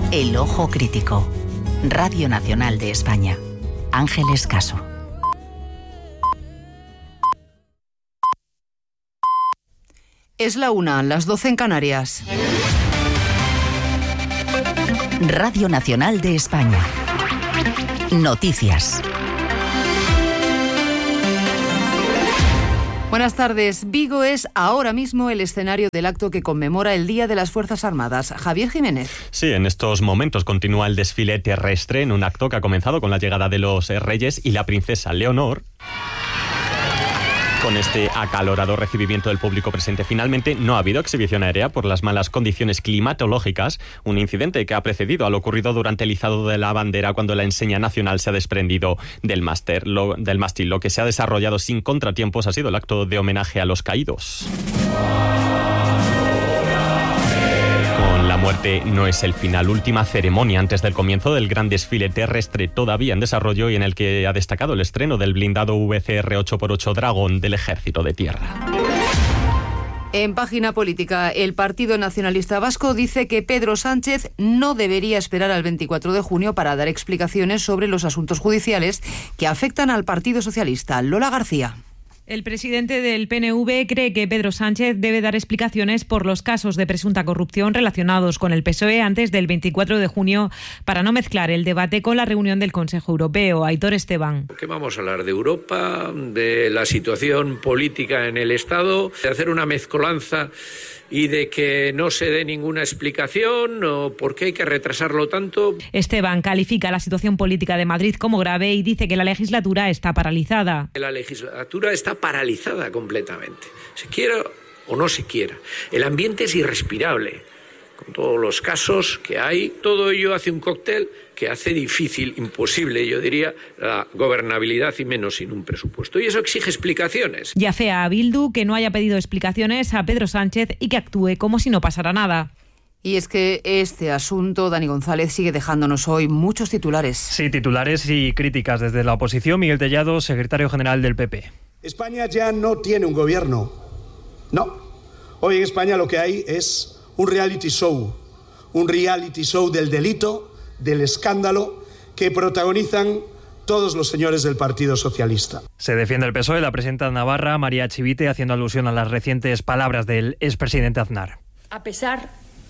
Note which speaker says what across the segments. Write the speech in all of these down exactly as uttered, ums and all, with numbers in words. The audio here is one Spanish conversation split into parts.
Speaker 1: El Ojo Crítico. Radio Nacional de España. Ángeles Caso.
Speaker 2: Es la una, las doce en Canarias.
Speaker 1: Radio Nacional de España. Noticias.
Speaker 2: Buenas tardes. Vigo es ahora mismo el escenario del acto que conmemora el Día de las Fuerzas Armadas. Javier Jiménez.
Speaker 3: Sí, en estos momentos continúa el desfile terrestre en un acto que ha comenzado con la llegada de los reyes y la princesa Leonor. Con este acalorado recibimiento del público presente, finalmente no ha habido exhibición aérea por las malas condiciones climatológicas, un incidente que ha precedido a lo ocurrido durante el izado de la bandera cuando la enseña nacional se ha desprendido del, máster, lo, del mástil. Lo que se ha desarrollado sin contratiempos ha sido el acto de homenaje a los caídos. La muerte no es el final. Última ceremonia antes del comienzo del gran desfile terrestre todavía en desarrollo y en el que ha destacado el estreno del blindado V C R ocho por ocho Dragón del Ejército de Tierra.
Speaker 2: En página política, el Partido Nacionalista Vasco dice que Pedro Sánchez no debería esperar al veinticuatro de junio para dar explicaciones sobre los asuntos judiciales que afectan al Partido Socialista. Lola García.
Speaker 4: El presidente del P N V cree que Pedro Sánchez debe dar explicaciones por los casos de presunta corrupción relacionados con el P S O E antes del veinticuatro de junio para no mezclar el debate con la reunión del Consejo Europeo. Aitor Esteban.
Speaker 5: ¿Qué vamos a hablar? ¿De Europa? ¿De la situación política en el Estado? ¿De hacer una mezcolanza y de que no se dé ninguna explicación o por qué hay que retrasarlo tanto?
Speaker 4: Esteban califica la situación política de Madrid como grave y dice que la legislatura está paralizada.
Speaker 5: La legislatura está paralizada completamente, se quiera o no se quiera. El ambiente es irrespirable, con todos los casos que hay. Todo ello hace un cóctel que hace difícil, imposible, yo diría, la gobernabilidad y menos sin un presupuesto. Y eso exige explicaciones.
Speaker 4: Y afea a Bildu que no haya pedido explicaciones a Pedro Sánchez y que actúe como si no pasara nada.
Speaker 2: Y es que este asunto, Dani González, sigue dejándonos hoy muchos titulares.
Speaker 6: Sí, titulares y críticas desde la oposición. Miguel Tellado, secretario general del P P.
Speaker 7: España ya no tiene un gobierno. No. Hoy en España lo que hay es un reality show. Un reality show del delito, del escándalo que protagonizan todos los señores del Partido Socialista.
Speaker 6: Se defiende el P S O E, la presidenta navarra, María Chivite, haciendo alusión a las recientes palabras del expresidente Aznar.
Speaker 8: A pesar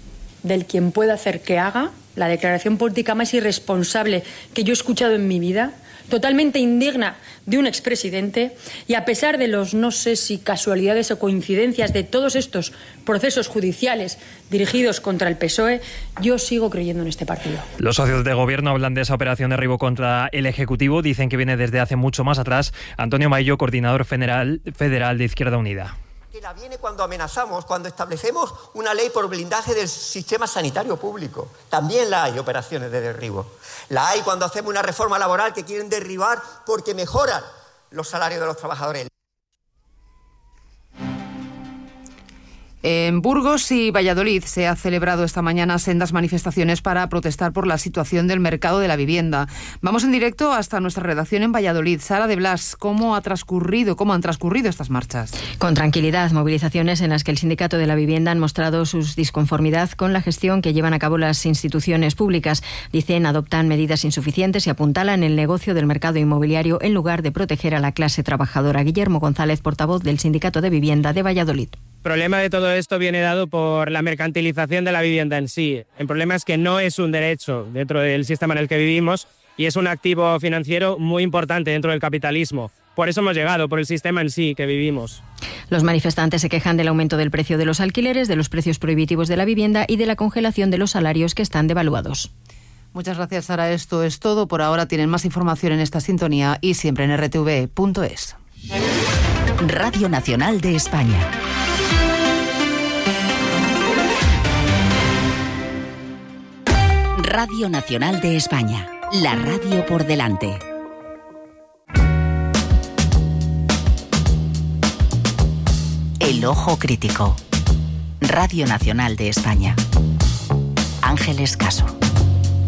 Speaker 8: del quien pueda hacer que haga, la declaración política más irresponsable que yo he escuchado en mi vida, totalmente indigna de un expresidente, y a pesar de los no sé si casualidades o coincidencias de todos estos procesos judiciales dirigidos contra el P S O E, yo sigo creyendo en este partido.
Speaker 6: Los socios de gobierno hablan de esa operación de derribo contra el Ejecutivo, dicen que viene desde hace mucho más atrás. Antonio Maillo, coordinador federal, federal de Izquierda Unida.
Speaker 9: Que la viene cuando amenazamos, cuando establecemos una ley por blindaje del sistema sanitario público. También la hay, operaciones de derribo. La hay cuando hacemos una reforma laboral que quieren derribar porque mejoran los salarios de los trabajadores.
Speaker 2: En Burgos y Valladolid se ha celebrado esta mañana sendas manifestaciones para protestar por la situación del mercado de la vivienda. Vamos en directo hasta nuestra redacción en Valladolid. Sara de Blas, ¿cómo ha transcurrido, cómo han transcurrido estas marchas?
Speaker 10: Con tranquilidad, movilizaciones en las que el Sindicato de la Vivienda han mostrado su disconformidad con la gestión que llevan a cabo las instituciones públicas. Dicen, adoptan medidas insuficientes y apuntalan el negocio del mercado inmobiliario en lugar de proteger a la clase trabajadora. Guillermo González, portavoz del Sindicato de Vivienda de Valladolid.
Speaker 11: El problema de todo esto viene dado por la mercantilización de la vivienda en sí. El problema es que no es un derecho dentro del sistema en el que vivimos y es un activo financiero muy importante dentro del capitalismo. Por eso hemos llegado, por el sistema en sí que vivimos.
Speaker 10: Los manifestantes se quejan del aumento del precio de los alquileres, de los precios prohibitivos de la vivienda y de la congelación de los salarios que están devaluados.
Speaker 2: Muchas gracias, Sara. Esto es todo. Por ahora tienen más información en esta sintonía y siempre en erre te ve punto es.
Speaker 1: Radio Nacional de España. Radio Nacional de España, la radio por delante. El Ojo Crítico. Radio Nacional de España. Ángeles Caso.